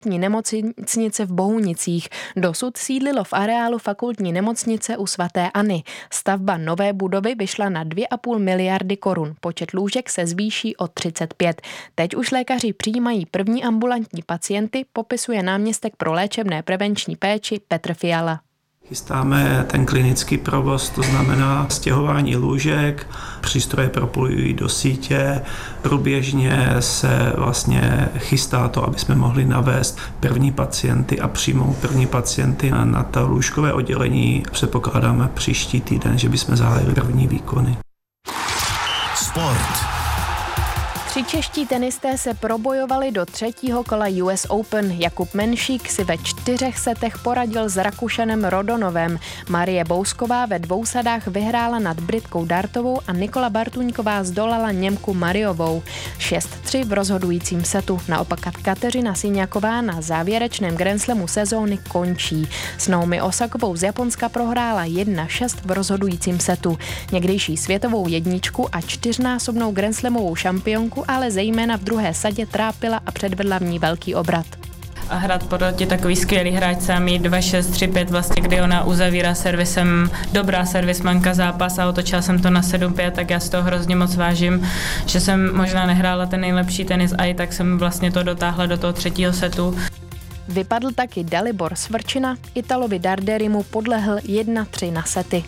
fakultní nemocnice v Bohunicích. Dosud sídlilo v areálu fakultní nemocnice u svaté Anny. Stavba nové budovy vyšla na 2,5 miliardy korun. Počet lůžek se zvýší o 35. Teď už lékaři přijímají první ambulantní pacienty, popisuje náměstek pro léčebné prevenční péči Petr Fiala. Chystáme ten klinický provoz, to znamená stěhování lůžek, přístroje propojují do sítě, průběžně se vlastně chystá to, aby jsme mohli navést první pacienty a přijmout první pacienty na to lůžkové oddělení. Předpokládáme příští týden, že bychom zahájili první výkony. Sport. 3 čeští tenisté se probojovali do 3. kola US Open. Jakub Menšík si ve 4 setech poradil s Rakušanem Rodonovem. Marie Bousková ve 2 sadách vyhrála nad Britkou Dartovou a Nikola Bartuňková zdolala Němku Mariovou. 6-3 v rozhodujícím setu. Naopak Kateřina Siňaková na závěrečném Grand Slamu sezóny končí. S Naomi Osakovou z Japonska prohrála 1-6 v rozhodujícím setu. Někdejší světovou jedničku a 4násobnou Grand Slamovou šampionku ale zejména v druhé sadě trápila a předvedla v ní velký obrat. A hrát proti takový skvělý hráčce a mít 2-6, 3-5 vlastně, kdy ona uzavírá servisem, dobrá servismanka zápas a otočila jsem to na 7-5, tak já z toho hrozně moc vážím, že jsem možná nehrála ten nejlepší tenis a i tak jsem vlastně to dotáhla do toho 3. setu. Vypadl taky Dalibor Svrčina, Italovi Darderimu podlehl 1-3 na sety.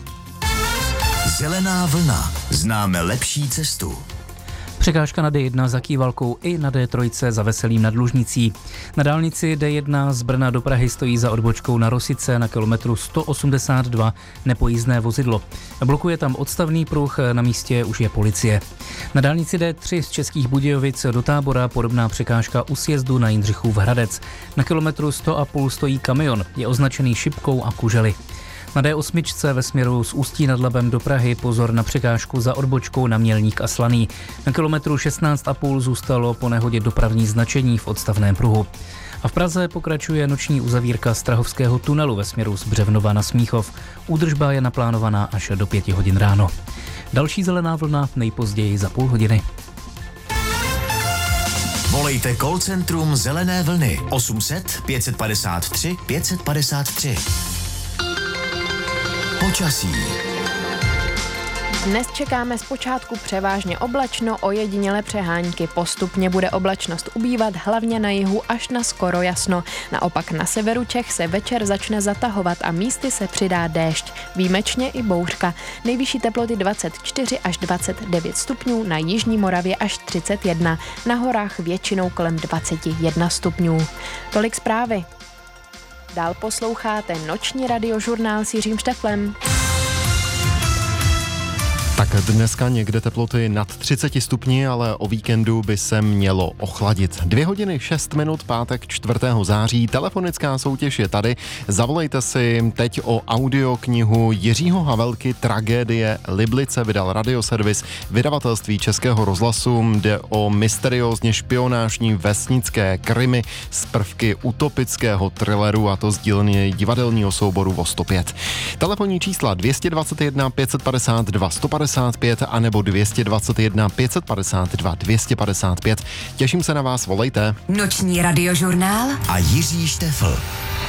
Zelená vlna. Známe lepší cestu. Překážka na D1 za Kývalkou i na D3 za Veselým nad Lužnicí. Na dálnici D1 z Brna do Prahy stojí za odbočkou na Rosice na kilometru 182 nepojízdné vozidlo. Blokuje tam odstavný pruh, na místě už je policie. Na dálnici D3 z Českých Budějovic do Tábora podobná překážka u sjezdu na Jindřichův Hradec. Na kilometru 100,5 stojí kamion, je označený šipkou a kužely. Na D8 ve směru z Ústí nad Labem do Prahy pozor na překážku za odbočkou na Mělník a Slaný. Na kilometru 16,5 zůstalo po nehodě dopravní značení v odstavném pruhu. A v Praze pokračuje noční uzavírka Strahovského tunelu ve směru z Břevnova na Smíchov. Údržba je naplánovaná až do 5 hodin ráno. Další zelená vlna nejpozději za půl hodiny. Volejte call centrum Zelené vlny 800 553 553. Počasí. Dnes čekáme zpočátku převážně oblačno, ojedinělé přehánky. Postupně bude oblačnost ubývat hlavně na jihu až na skoro jasno. Naopak na severu Čech se večer začne zatahovat a místy se přidá déšť. Výjimečně i bouřka. Nejvyšší teploty 24 až 29 stupňů, na jižní Moravě až 31. Na horách většinou kolem 21 stupňů. Tolik zprávy. Dál posloucháte noční radiožurnál s Jiřím Šteflem. Tak dneska někde teploty nad 30 stupni, ale o víkendu by se mělo ochladit. 2 hodiny 6 minut, pátek 4. září. Telefonická soutěž je tady. Zavolejte si teď o audioknihu Jiřího Havelky Tragédie Liblice, vydal Radioservis vydavatelství Českého rozhlasu. Jde o mysteriózně špionážní vesnické krimi z prvky utopického thrilleru, a to z dílny divadelního souboru Vostopět. Telefonní čísla 221 552 155 anebo 221 552 255. Těším se na vás, volejte. Noční radiožurnál a Jiří Štefl.